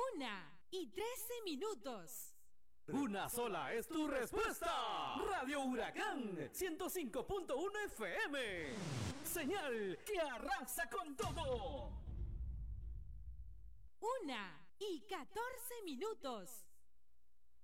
1:13. Una sola es tu respuesta. Radio Huracán 105.1 FM. Señal que arrasa con todo. 1:14.